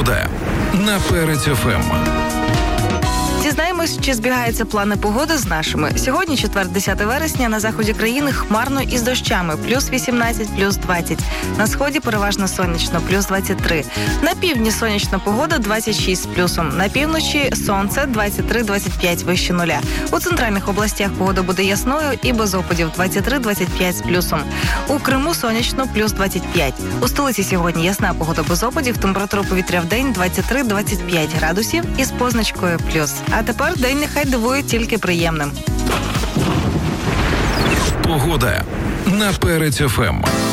Погода на Перець ФМ. Дізнаємось, чи збігаються плани погоди з нашими. Сьогодні, четвер, 10 вересня, на заході країни хмарно і з дощами. Плюс 18, плюс 20. На сході переважно сонячно, плюс 23. На півдні сонячна погода, 26 з плюсом. На півночі сонце, 23-25 вище нуля. У центральних областях погода буде ясною і без опадів, 23-25 з плюсом. У Криму сонячно, плюс 25. У столиці сьогодні ясна погода без опадів, температура повітря в день 23-25 градусів із позначкою плюс. А тепер день нехай дивує тільки приємним. Погода на Перець ФМ.